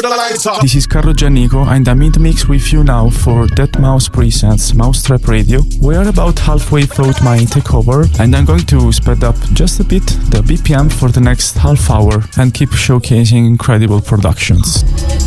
the lights off. This is Carlo Giannico and I'm in the mix with you now for Deadmau5 Presents Mousetrap Radio. We are about halfway through my takeover and I'm going to speed up just a bit the BPM for the next half hour and keep showcasing incredible productions.